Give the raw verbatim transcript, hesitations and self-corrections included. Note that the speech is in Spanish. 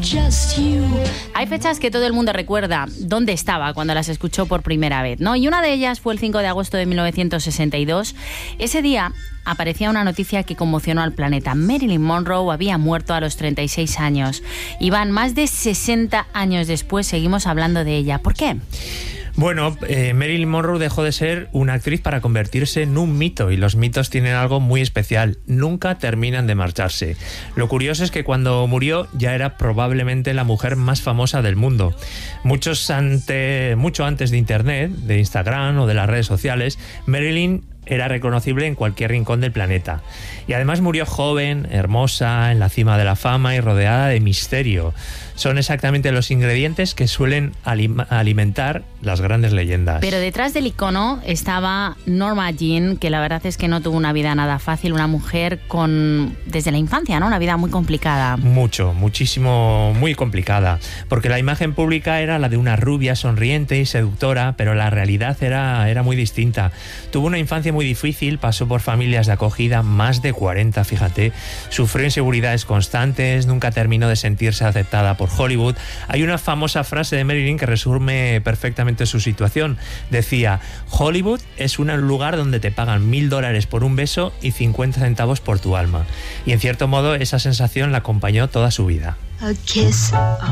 Hay fechas que todo el mundo recuerda dónde estaba cuando las escuchó por primera vez, ¿no? Y una de ellas fue el cinco de agosto de mil novecientos sesenta y dos. Ese día aparecía una noticia que conmocionó al planeta. Marilyn Monroe había muerto a los treinta y seis años. Y van más de sesenta años después, seguimos hablando de ella. ¿Por qué? Bueno, eh, Marilyn Monroe dejó de ser una actriz para convertirse en un mito, y los mitos tienen algo muy especial: nunca terminan de marcharse. Lo curioso es que cuando murió ya era probablemente la mujer más famosa del mundo. Muchos ante, mucho antes de Internet, de Instagram o de las redes sociales, Marilyn era reconocible en cualquier rincón del planeta. Y además murió joven, hermosa, en la cima de la fama y rodeada de misterio. Son exactamente los ingredientes que suelen alim- alimentar las grandes leyendas. Pero detrás del icono estaba Norma Jean, que la verdad es que no tuvo una vida nada fácil, una mujer con, desde la infancia, ¿no? Una vida muy complicada. Mucho, muchísimo, muy complicada. Porque la imagen pública era la de una rubia sonriente y seductora, pero la realidad era, era muy distinta. Tuvo una infancia muy difícil, pasó por familias de acogida, más de cuarenta, fíjate. Sufrió inseguridades constantes, nunca terminó de sentirse aceptada por Hollywood. Hay una famosa frase de Marilyn que resume perfectamente su situación. Decía: Hollywood es un lugar donde te pagan mil dólares por un beso y cincuenta centavos por tu alma. Y en cierto modo esa sensación la acompañó toda su vida. A kiss.